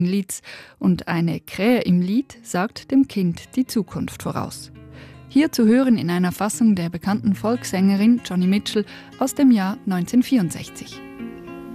Lieds und eine Krähe im Lied sagt dem Kind die Zukunft voraus. Hier zu hören in einer Fassung der bekannten Volkssängerin Joni Mitchell aus dem Jahr 1964.